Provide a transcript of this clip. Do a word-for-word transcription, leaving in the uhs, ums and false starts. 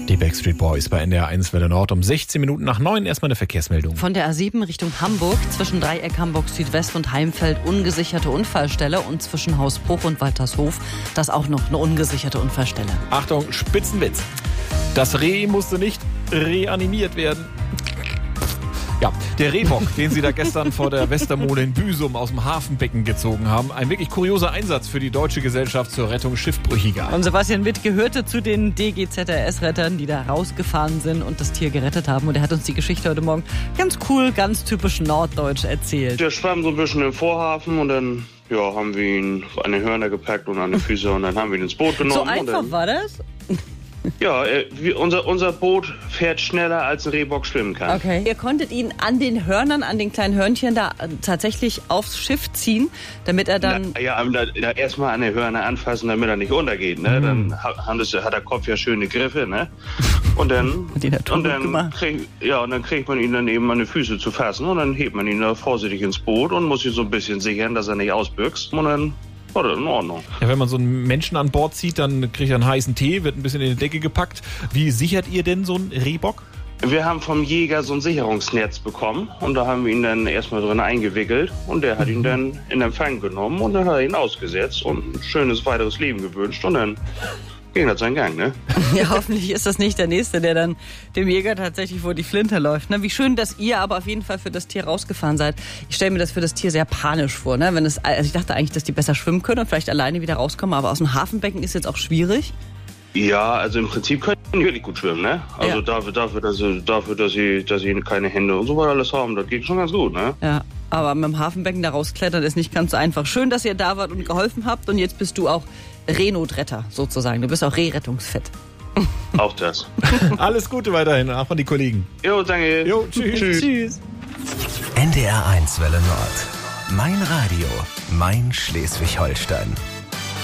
Die Backstreet Boys bei N D R eins Welle Nord um sechzehn Minuten nach neun. Erstmal eine Verkehrsmeldung. Von der A sieben Richtung Hamburg zwischen Dreieck Hamburg Südwest und Heimfeld ungesicherte Unfallstelle und zwischen Hausbruch und Waltershof das auch noch eine ungesicherte Unfallstelle. Achtung, Spitzenwitz. Das Reh musste nicht reanimiert werden. Ja, der Rehbock, den sie da gestern vor der Westermole in Büsum aus dem Hafenbecken gezogen haben. Ein wirklich kurioser Einsatz für die Deutsche Gesellschaft zur Rettung Schiffbrüchiger. Und Sebastian Witt gehörte zu den D G Z R S-Rettern, die da rausgefahren sind und das Tier gerettet haben. Und er hat uns die Geschichte heute Morgen ganz cool, ganz typisch norddeutsch erzählt. Der schwamm so ein bisschen im Vorhafen und dann ja, haben wir ihn an den Hörner gepackt und an die Füße und dann haben wir ihn ins Boot genommen. So einfach und dann, war das? Ja, äh, wir, unser, unser Boot fährt schneller, als ein Rehbock schwimmen kann. Okay. Ihr konntet ihn an den Hörnern, an den kleinen Hörnchen da äh, tatsächlich aufs Schiff ziehen, damit er dann... Na, ja, da, da erstmal an den Hörner anfassen, damit er nicht untergeht. Ne? Mhm. Dann haben das, hat der Kopf ja schöne Griffe. Ne? Und dann, die Natur und dann, gemacht. krieg, ja, und dann kriegt man ihn dann eben an die Füße zu fassen und dann hebt man ihn da vorsichtig ins Boot und muss ihn so ein bisschen sichern, dass er nicht ausbüchst. Und dann... Oder in Ordnung. Ja, wenn man so einen Menschen an Bord zieht, dann kriegt er einen heißen Tee, wird ein bisschen in die Decke gepackt. Wie sichert ihr denn so einen Rehbock? Wir haben vom Jäger so ein Sicherungsnetz bekommen und da haben wir ihn dann erstmal drin eingewickelt und der hat ihn dann in Empfang genommen und dann hat er ihn ausgesetzt und ein schönes weiteres Leben gewünscht und dann ging das seinen Gang, ne? Ja, hoffentlich ist das nicht der Nächste, der dann dem Jäger tatsächlich vor die Flinte läuft. Ne? Wie schön, dass ihr aber auf jeden Fall für das Tier rausgefahren seid. Ich stelle mir das für das Tier sehr panisch vor. Ne? Wenn es, also ich dachte eigentlich, dass die besser schwimmen können und vielleicht alleine wieder rauskommen, aber aus dem Hafenbecken ist jetzt auch schwierig. Ja, also im Prinzip können die wirklich gut schwimmen, ne? Also ja. dafür, dafür, dass sie, dafür, dass sie, dass sie keine Hände und so weiter alles haben, das geht schon ganz gut, ne? Ja, aber mit dem Hafenbecken da rausklettern ist nicht ganz so einfach. Schön, dass ihr da wart und geholfen habt und jetzt bist du auch Reenotretter sozusagen. Du bist auch Rehrettungsfit. Auch das. Alles Gute weiterhin, auch an die Kollegen. Jo, danke. Jo, tschüss. Tschüss. Tschüss. N D R eins Welle Nord. Mein Radio, mein Schleswig-Holstein.